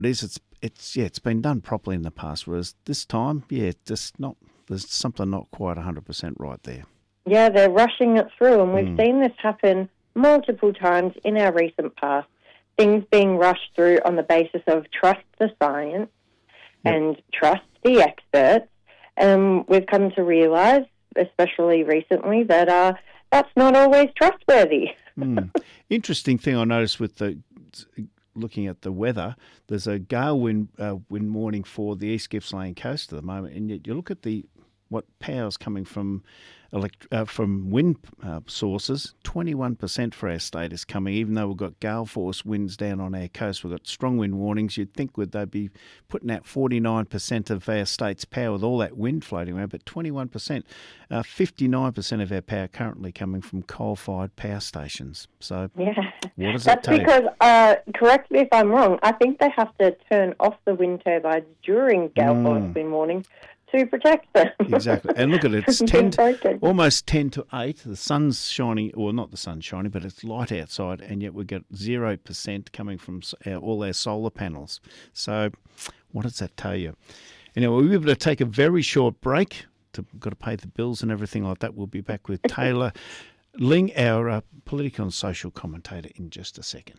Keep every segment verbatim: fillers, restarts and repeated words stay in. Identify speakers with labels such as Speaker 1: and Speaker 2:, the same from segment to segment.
Speaker 1: it is. It's it's yeah. It's been done properly in the past, whereas this time, yeah, just not. There's something not quite one hundred percent right there.
Speaker 2: Yeah, they're rushing it through, and we've
Speaker 1: Mm.
Speaker 2: seen this happen multiple times in our recent past. Things being rushed through on the basis of trust the science
Speaker 1: Yep.
Speaker 2: and trust the experts. And we've come to realise, especially recently, that uh, that's not always trustworthy.
Speaker 1: Mm. Interesting thing I noticed with the looking at the weather, there's a gale wind uh, wind warning for the East Gippsland coast at the moment, and yet you look at the what power's coming from elect- uh, from wind uh, sources. twenty-one percent for our state is coming, even though we've got gale force winds down on our coast. We've got strong wind warnings. You'd think would they be putting out forty-nine percent of our state's power with all that wind floating around, but twenty-one percent, uh, fifty-nine percent of our power currently coming from coal-fired power stations. So
Speaker 2: Yeah,
Speaker 1: what does that
Speaker 2: that's
Speaker 1: tell you?
Speaker 2: because, uh, correct me if I'm wrong, I think they have to turn off the wind turbines during gale
Speaker 1: Mm.
Speaker 2: force wind warnings to protect them.
Speaker 1: Exactly. And look at it, it's
Speaker 2: From
Speaker 1: ten,
Speaker 2: being broken.
Speaker 1: almost ten to eight. The sun's shining, or not the sun's shining, but it's light outside, and yet we get zero percent coming from s- our, all our solar panels. So what does that tell you? Anyway, we're able to take a very short break. To, got to pay the bills and everything like that. We'll be back with Taylor Ling, our uh, political and social commentator, in just a second.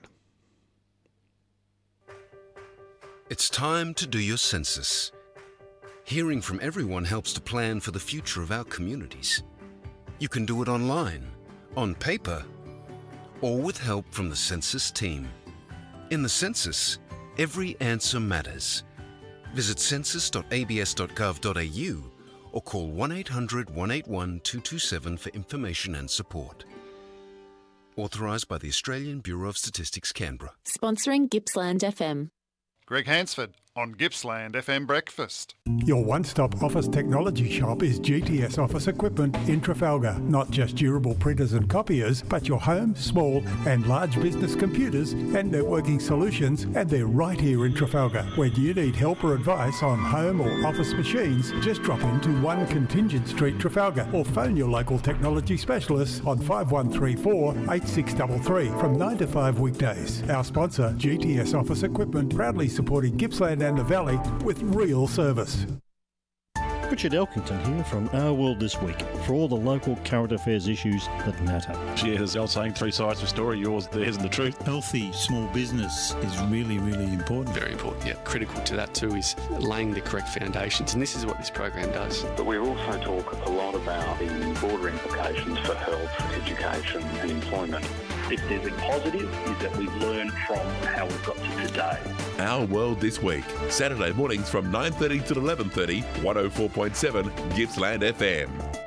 Speaker 3: It's time to do your census. Hearing from everyone helps to plan for the future of our communities. You can do it online, on paper, or with help from the census team. In the census, every answer matters. Visit census dot a b s dot gov dot a u or call one eight hundred, one eight one, two two seven for information and support. Authorised by the Australian Bureau of Statistics, Canberra.
Speaker 4: Sponsoring Gippsland F M.
Speaker 5: Greg Hansford on Gippsland F M Breakfast.
Speaker 6: Your one-stop office technology shop is G T S Office Equipment in Trafalgar. Not just durable printers and copiers, but your home, small and large business computers and networking solutions, and they're right here in Trafalgar. When you need help or advice on home or office machines, just drop into one Contingent Street, Trafalgar, or phone your local technology specialists on five one three four, eight six three three from nine to five weekdays. Our sponsor, G T S Office Equipment, proudly supporting Gippsland and the Valley with real service.
Speaker 7: Richard Elkington here from Our World This Week for all the local current affairs issues that matter.
Speaker 8: Yeah, there's the old saying, three sides to a story, yours, theirs and the truth.
Speaker 9: Healthy small business is really, really important.
Speaker 10: Very important, yeah. Critical to that too is laying the correct foundations, and this is what this program does.
Speaker 11: But we also talk a lot about the broader implications for health, education and employment.
Speaker 12: If there's a positive, is that we've learned from how we've got to today.
Speaker 13: Our World This Week, Saturday mornings from nine thirty to eleven thirty, one oh four point seven Gippsland F M.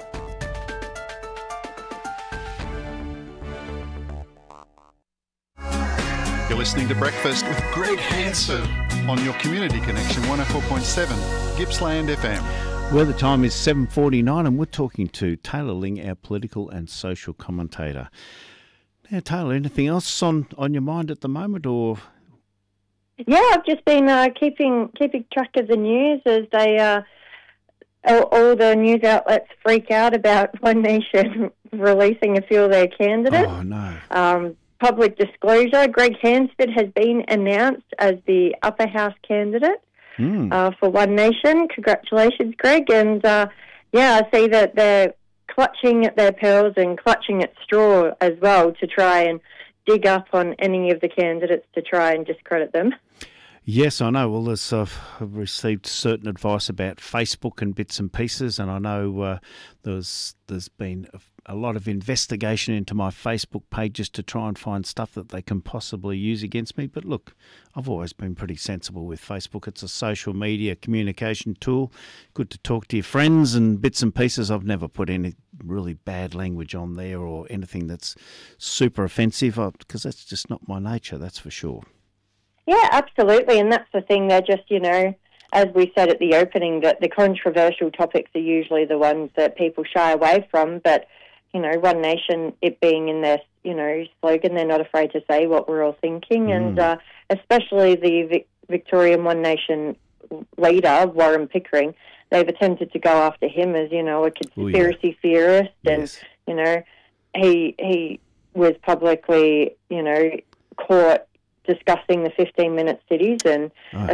Speaker 5: You're listening to Breakfast with Greg Hansford on your Community Connection one oh four point seven Gippsland F M.
Speaker 1: Well, the time is seven forty-nine and we're talking to Taylor Ling, our political and social commentator. Now, Taylor, anything else on, on your mind at the moment, or...?
Speaker 2: Yeah, I've just been uh, keeping keeping track of the news as they uh, all, all the news outlets freak out about One Nation releasing a few of their candidates.
Speaker 1: Oh, no.
Speaker 2: Um, public disclosure, Greg Hansford has been announced as the upper house candidate
Speaker 1: mm.
Speaker 2: uh, for One Nation. Congratulations, Greg. And, uh, yeah, I see that they're clutching at their pearls and clutching at straw as well to try and dig up on any of the candidates to try and discredit them.
Speaker 1: Yes, I know. Well, there's, uh, I've received certain advice about Facebook and bits and pieces, and I know uh, there's there's been a, a lot of investigation into my Facebook pages to try and find stuff that they can possibly use against me. But look, I've always been pretty sensible with Facebook. It's a social media communication tool. Good to talk to your friends and bits and pieces. I've never put any really bad language on there or anything that's super offensive, because that's just not my nature, that's for sure.
Speaker 2: Yeah, absolutely. And that's the thing. They're just, you know, as we said at the opening, that the controversial topics are usually the ones that people shy away from. But, you know, One Nation, it being in their, you know, slogan, they're not afraid to say what we're all thinking. Mm. And uh, especially the Vic- Victorian One Nation leader, Warren Pickering, they've attempted to go after him as, you know, a conspiracy Ooh, yeah. theorist. And, yes. you know, he he was publicly, you know, caught discussing the fifteen-minute cities and
Speaker 1: Oh.